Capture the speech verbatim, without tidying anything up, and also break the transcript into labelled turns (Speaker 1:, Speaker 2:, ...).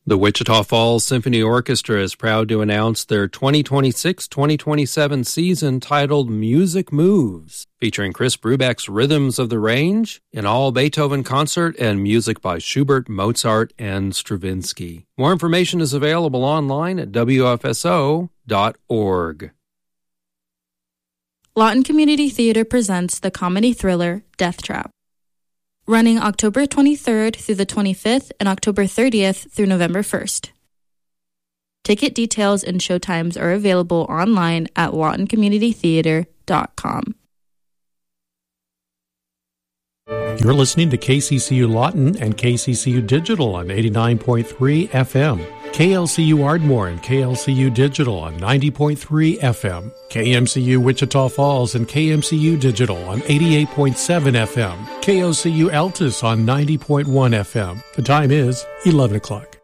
Speaker 1: The Wichita Falls Symphony Orchestra is proud to announce their twenty twenty-six twenty twenty-seven season titled Music Moves, featuring Chris Brubeck's Rhythms of the Range, an all-Beethoven concert, and music by Schubert, Mozart, and Stravinsky. More information is available online at w f s o dot org.
Speaker 2: Lawton Community Theater presents the comedy thriller Death Trap. Running October twenty-third through the twenty-fifth and October thirtieth through November first. Ticket details and showtimes are available online at lawton community theater dot com.
Speaker 3: You're listening to K C C U Lawton and K C C U Digital on eighty-nine point three F M. K L C U Ardmore and K L C U Digital on ninety point three F M. K M C U Wichita Falls and K M C U Digital on eighty-eight point seven F M. K O C U Altus on ninety point one F M. The time is eleven o'clock.